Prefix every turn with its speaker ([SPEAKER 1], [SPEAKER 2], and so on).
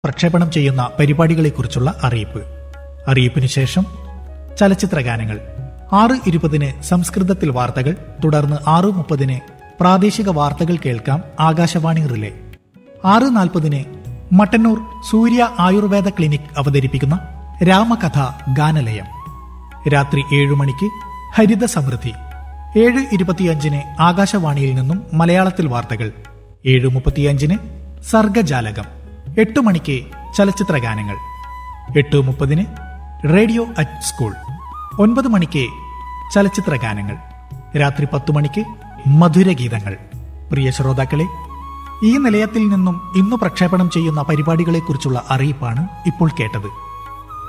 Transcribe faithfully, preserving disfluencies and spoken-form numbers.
[SPEAKER 1] പ്രക്ഷേപണം ചെയ്യുന്ന പരിപാടികളെക്കുറിച്ചുള്ള അറിയിപ്പ്. അറിയിപ്പിന് ശേഷം ചലച്ചിത്രഗാനങ്ങൾ. ആറ് ഇരുപതിന് സംസ്കൃതത്തിൽ വാർത്തകൾ, തുടർന്ന് ആറ് മുപ്പതിന് പ്രാദേശിക വാർത്തകൾ കേൾക്കാം ആകാശവാണി റിലേ. ആറ് നാൽപ്പതിന് മട്ടന്നൂർ സൂര്യ ആയുർവേദ ക്ലിനിക് അവതരിപ്പിക്കുന്ന രാമകഥ ഗാനലയം. രാത്രി ഏഴു മണിക്ക് ഹരിത സമൃദ്ധി. ഏഴ് ഇരുപത്തിയഞ്ചിന് ആകാശവാണിയിൽ നിന്നും മലയാളത്തിൽ വാർത്തകൾ. ഏഴ് മുപ്പത്തിയഞ്ചിന് സർഗജാലകം. എട്ടു മണിക്ക് ചലച്ചിത്ര ഗാനങ്ങൾ. എട്ട് മുപ്പതിന് റേഡിയോ അറ്റ് സ്കൂൾ. ഒൻപത് മണിക്ക് ചലച്ചിത്ര ഗാനങ്ങൾ. രാത്രി പത്തു മണിക്ക് മധുരഗീതങ്ങൾ. പ്രിയ ശ്രോതാക്കളെ, ഈ നിലയത്തിൽ നിന്നും ഇന്നു പ്രക്ഷേപണം ചെയ്യുന്ന പരിപാടികളെക്കുറിച്ചുള്ള അറിയിപ്പാണ് ഇപ്പോൾ കേട്ടത്.